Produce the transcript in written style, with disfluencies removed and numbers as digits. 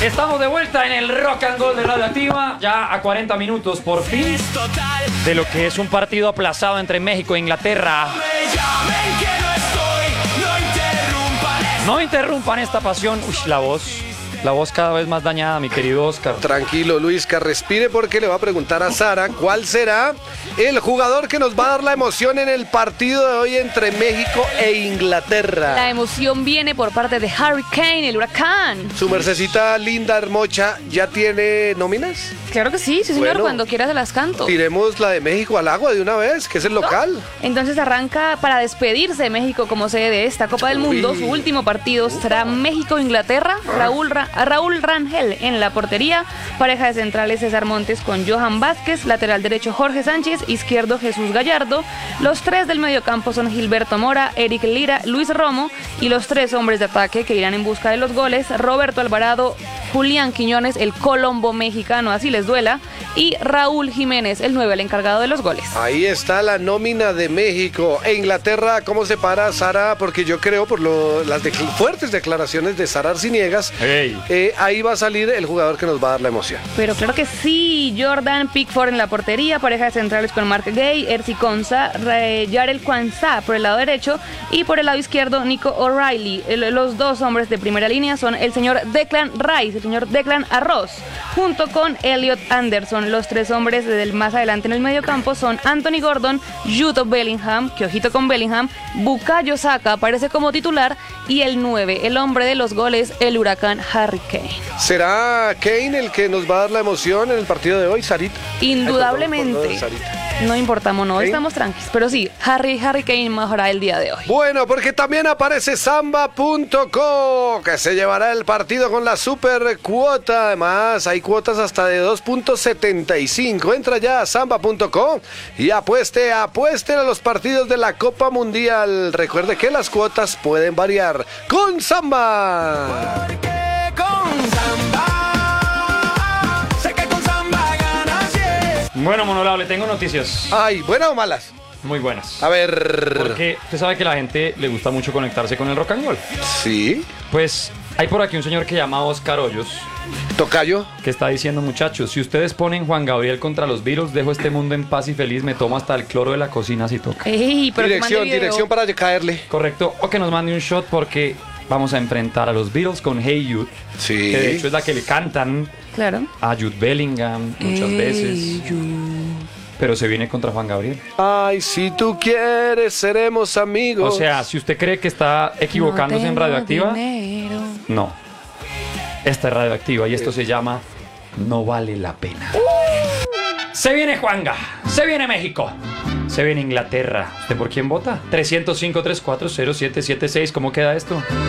Estamos de vuelta en el Rock and Roll de Radioactiva, ya a 40 minutos por fin de lo que es un partido aplazado entre México e Inglaterra. No interrumpan esta pasión. Uy, la voz cada vez más dañada, mi querido Oscar. Tranquilo, Luisca, respire porque le va a preguntar a Sara cuál será el jugador que nos va a dar la emoción en el partido de hoy entre México e Inglaterra. La emoción viene por parte de Harry Kane, el huracán. Su mercecita linda, hermocha, ¿ya tiene nóminas? Claro que sí, sí señor, Bueno, cuando quiera se las canto. Tiremos la de México al agua de una vez, que es el local. Entonces arranca para despedirse de México como sede de esta Copa del Mundo. Uy. Su último partido será México-Inglaterra. Raúl Rangel en la portería. Pareja de centrales César Montes con Johan Vázquez. Lateral derecho Jorge Sánchez. Izquierdo Jesús Gallardo. Los tres del mediocampo son Gilberto Mora, Eric Lira, Luis Romo. Y los tres hombres de ataque que irán en busca de los goles: Roberto Alvarado, Julián Quiñones, el colombo mexicano, así les duela, y Raúl Jiménez, el 9, el encargado de los goles. Ahí está la nómina de México. E Inglaterra, ¿cómo se para, Sara? Porque yo creo, por las fuertes declaraciones de Sara Arciniegas, ahí va a salir el jugador que nos va a dar la emoción. Pero claro que sí, Jordan Pickford en la portería, pareja de centrales con Mark Gay, Erci Konsa, Yarel Kwanzaa por el lado derecho y por el lado izquierdo Nico O'Reilly. Los dos hombres de primera línea son el señor Declan Rice, el señor Declan Arroz, junto con Elliot Anderson. Los tres hombres del más adelante en el mediocampo son Anthony Gordon, Jude Bellingham, que ojito con Bellingham, Bukayo Saka aparece como titular, y el 9, el hombre de los goles, el huracán Harry Kane. ¿Será Kane el que nos va a dar la emoción en el partido de hoy, Sarita? Indudablemente. No importamos, no, ¿Kane? estamos tranquilos. Pero sí, Harry Kane mejorará el día de hoy. Bueno, porque también aparece Samba.co, que se llevará el partido con la super cuota. Además, hay cuotas hasta de 2.75. Entra ya a Samba.co y apueste a los partidos de la Copa Mundial. Recuerde que las cuotas pueden variar con Samba. Bueno, Monolao, le tengo noticias Ay, ¿buenas o malas? muy buenas. A ver. Porque usted sabe que a la gente le gusta mucho conectarse con el rock and roll. Sí. Pues hay por aquí un señor que llama Oscar Hoyos, Tocayo. que está diciendo: muchachos, si ustedes ponen Juan Gabriel contra los Beatles, dejo este mundo en paz y feliz, me tomo hasta el cloro de la cocina si toca. Ey, pero que mande video. Dirección para caerle. Correcto, o que nos mande un shot porque vamos a enfrentar a los Beatles con Hey Jude, Sí. que de hecho es la que le cantan Claro. a Jude Bellingham muchas veces, pero se viene contra Juan Gabriel. Ay, si tú quieres, seremos amigos. O sea, si usted cree que está equivocándose en Radioactiva, no. Esta es Radioactiva y esto se llama No Vale la Pena. Se viene Juanga, se viene México, se viene Inglaterra. ¿Usted por quién vota? 305-340-7776. ¿Cómo queda esto?